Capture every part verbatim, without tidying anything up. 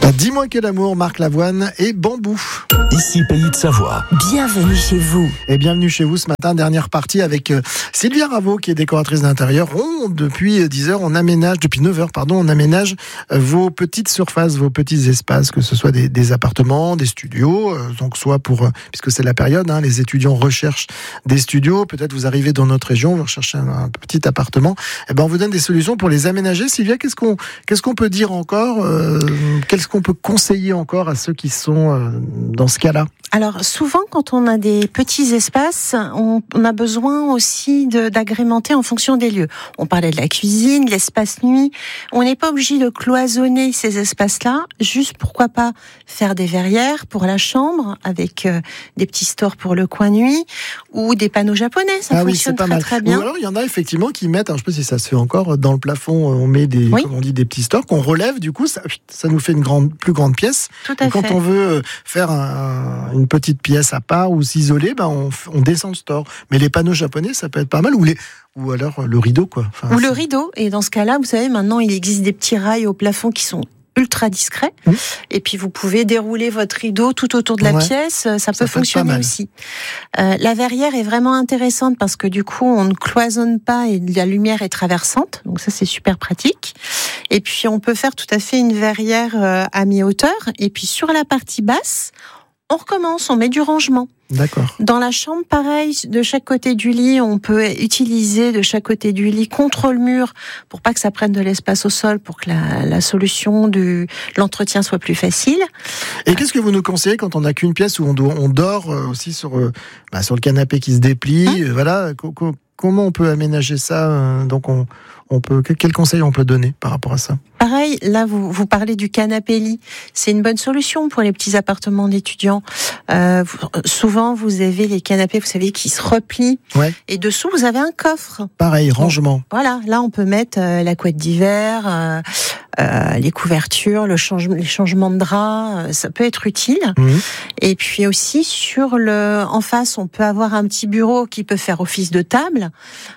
Dis-moi quel amour, Marc Lavoine et Bambou. Ici Pays de Savoie. Bienvenue chez vous. Et bienvenue chez vous ce matin, dernière partie avec Sylvia Raveau qui est décoratrice d'intérieur. On, depuis dix heures, on aménage, depuis neuf heures, pardon, on aménage vos petites surfaces, vos petits espaces, que ce soit des, des appartements, des studios, donc soit pour, puisque c'est la période, hein, les étudiants recherchent des studios, peut-être vous arrivez dans notre région, vous recherchez un, un petit appartement, et ben on vous donne des solutions pour les aménager. Sylvia, qu'est-ce qu'on, qu'est-ce qu'on peut dire encore, euh, qu'est-ce qu'on peut conseiller encore à ceux qui sont euh, dans ce cas-là? Alors souvent, quand on a des petits espaces, on, on a besoin aussi de, d'agrémenter en fonction des lieux. On parlait de la cuisine, de l'espace nuit. On n'est pas obligé de cloisonner ces espaces-là. Juste, pourquoi pas faire des verrières pour la chambre avec euh, des petits stores pour le coin nuit ou des panneaux japonais. Ça ah fonctionne oui, c'est pas très mal. très bien. Ou alors il y en a effectivement qui mettent, alors je sais pas si ça se fait encore, dans le plafond, on met des, oui. comme on dit, des petits stores qu'on relève. Du coup, ça, ça nous fait une grande, plus grande pièce. Tout à Et quand fait. on veut faire un, une petite pièce à part ou s'isoler, ben on, on descend le store. Mais les panneaux japonais, ça peut être pas mal. Ou les, ou alors le rideau, quoi. Enfin, ou le c'est... rideau. Et dans ce cas-là, vous savez, maintenant, il existe des petits rails au plafond qui sont ultra discret. Mmh. Et puis vous pouvez dérouler votre rideau tout autour de la ouais. pièce, ça, ça peut fonctionner aussi. Euh, la verrière est vraiment intéressante parce que du coup on ne cloisonne pas et la lumière est traversante, donc ça c'est super pratique. Et puis on peut faire tout à fait une verrière euh, à mi-hauteur. Et puis sur la partie basse, on recommence, on met du rangement. D'accord. Dans la chambre, pareil, de chaque côté du lit, on peut utiliser de chaque côté du lit contre le mur pour pas que ça prenne de l'espace au sol, pour que la, la solution de l'entretien soit plus facile. Et qu'est-ce que vous nous conseillez quand on n'a qu'une pièce où on, doit, on dort aussi sur, bah, sur le canapé qui se déplie, hein? Voilà, comment on peut aménager ça? Donc on, on peut, quel conseil on peut donner par rapport à ça? Pareil, là, vous, vous parlez du canapé-lit. C'est une bonne solution pour les petits appartements d'étudiants. Euh, vous, souvent, vous avez les canapés, vous savez, qui se replient. Ouais. Et dessous, vous avez un coffre. Pareil, rangement. Donc, voilà, là, on peut mettre euh, la couette d'hiver, euh, euh, les couvertures, le change, les changements de draps. Euh, ça peut être utile. Mmh. Et puis aussi, sur le, en face, on peut avoir un petit bureau qui peut faire office de table.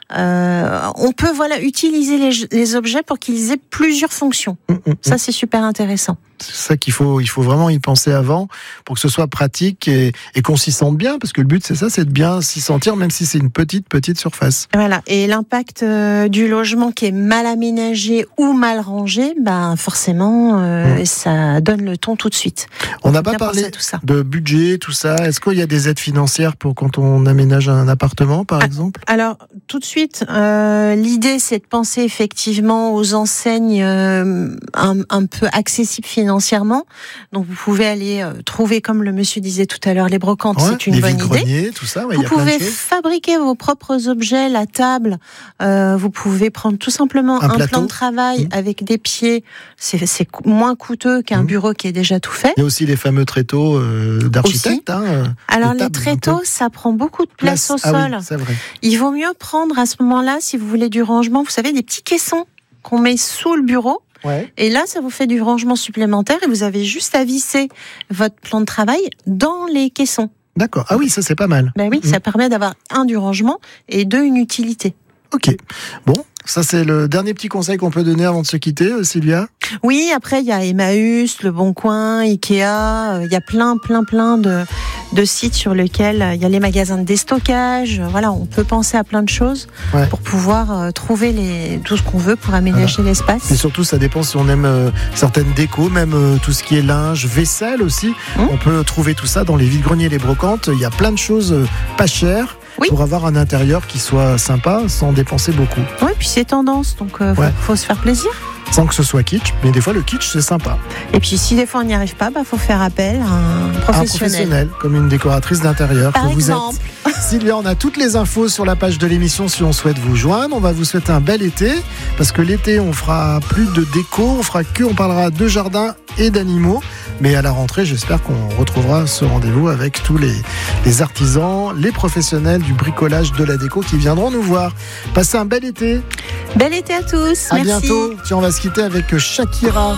Euh, on peut, voilà, utiliser les, les objets pour qu'ils aient plusieurs fonctions. Mmh, mmh, ça, c'est super intéressant. C'est ça qu'il faut, il faut vraiment y penser avant pour que ce soit pratique et, et qu'on s'y sente bien, parce que le but, c'est ça, c'est de bien s'y sentir, même si c'est une petite, petite surface. Voilà. Et l'impact euh, du logement qui est mal aménagé ou mal rangé, ben, forcément, euh, mmh. ça donne le ton tout de suite. On n'a pas parlé de budget, tout ça. Est-ce qu'il y a des aides financières pour quand on aménage un appartement, par ah, exemple? Alors, tout de suite, euh, l'idée, c'est de penser effectivement aux enseignes euh, un, un peu accessibles financièrement. Donc vous pouvez aller euh, trouver, comme le monsieur disait tout à l'heure, les brocantes, ouais, c'est une bonne idée. Tout ça, ouais, vous y a pouvez plein de fabriquer vos propres objets, la table. Euh, vous pouvez prendre tout simplement un, un plan de travail mmh. avec des pieds. C'est, c'est moins coûteux qu'un mmh. bureau qui est déjà tout fait. Il y a aussi les fameux tréteaux euh, d'architectes. Hein, Alors les, tables, les tréteaux, ça prend beaucoup de place, place. au ah sol. Oui, c'est vrai. Il vaut mieux prendre à ce moment-là, si vous voulez du rangement, vous savez, des petits caissons qu'on met sous le bureau. Ouais. Et là, ça vous fait du rangement supplémentaire et vous avez juste à visser votre plan de travail dans les caissons. D'accord. Ah oui, ça c'est pas mal. Ben oui, mmh. ça permet d'avoir un du rangement et deux une utilité. Ok. Bon, ça c'est le dernier petit conseil qu'on peut donner avant de se quitter, Sylvia. Oui, après il y a Emmaüs, Le Bon Coin, Ikea, il y a plein, plein, plein de, de sites sur lesquels il y a les magasins de déstockage. Voilà, on peut penser à plein de choses ouais. pour pouvoir euh, trouver les, tout ce qu'on veut pour aménager voilà. l'espace. Et surtout, ça dépend si on aime euh, certaines décos, même euh, tout ce qui est linge, vaisselle aussi. Mmh. On peut trouver tout ça dans les vide-greniers, les brocantes. Il y a plein de choses euh, pas chères. Oui. Pour avoir un intérieur qui soit sympa sans dépenser beaucoup. Oui, puis c'est tendance, donc il euh, faut, ouais. faut se faire plaisir. Sans que ce soit kitsch, mais des fois le kitsch c'est sympa. Et puis si des fois on n'y arrive pas, bah faut faire appel à un professionnel. Un professionnel, comme une décoratrice d'intérieur Par que vous exemple. êtes. Sylvia, on a toutes les infos sur la page de l'émission si on souhaite vous joindre. On va vous souhaiter un bel été, parce que l'été on fera plus de déco, on fera que, on parlera de jardin et d'animaux. Mais à la rentrée, j'espère qu'on retrouvera ce rendez-vous avec tous les, les artisans, les professionnels du bricolage, de la déco qui viendront nous voir. Passez un bel été. Bel été à tous. À Merci. bientôt. Tiens, on va se quitter avec Shakira.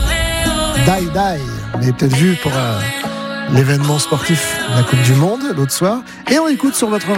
Die Die. Vous l'avez peut-être vu pour euh, l'événement sportif, la Coupe du Monde, l'autre soir. Et on écoute sur votre